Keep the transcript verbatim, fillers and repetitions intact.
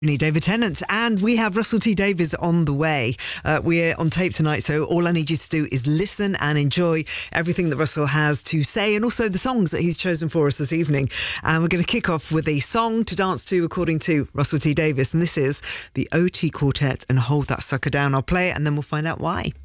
David Tennant, and we have Russell T Davies on the way. Uh, we're on tape tonight, so all I need you to do is listen and enjoy everything that Russell has to say, and also the songs that he's chosen for us this evening. And we're going to kick off with a song to dance to according to Russell T Davies, and this is the O T Quartet and Hold That Sucker Down. I'll play it and then we'll find out why.